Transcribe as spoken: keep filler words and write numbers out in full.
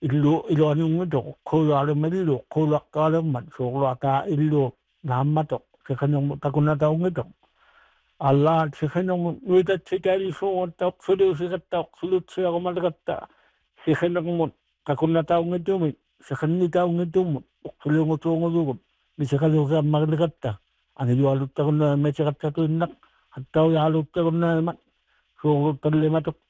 illu iluanungutok kulalumellu kulakkalaman suqlata illu naammatok siqanung takunataungitok alla siqanung uitatsikaalisuungattaq suluusiqattaq sulutsiaqumalaqatta siqanaqmut takunataungittumit siqannitaungittumut uqsulungutuungulugut misiqaluusaammaqileqatta anilualuttaqunnaa mesiqattatuinnaq hattauyaluttaqunnaamat suuquttallimatuk